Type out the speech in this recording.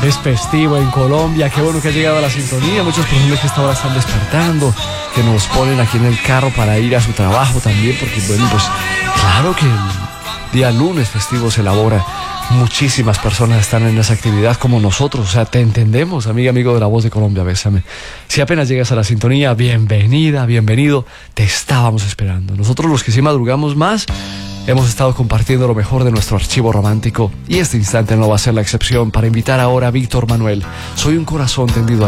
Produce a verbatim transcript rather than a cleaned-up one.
Es festivo en Colombia, qué bueno que ha llegado a la sintonía. Muchas personas que esta hora están despertando, que nos ponen aquí en el carro para ir a su trabajo también, porque bueno, pues claro que el día lunes festivo se elabora. Muchísimas personas están en esa actividad como nosotros, o sea, te entendemos, amiga, amigo de La Voz de Colombia, bésame. Si apenas llegas a la sintonía, bienvenida, bienvenido, te estábamos esperando. Nosotros los que sí madrugamos más, hemos estado compartiendo lo mejor de nuestro archivo romántico y este instante no va a ser la excepción para invitar ahora a Víctor Manuel. Soy un corazón tendido a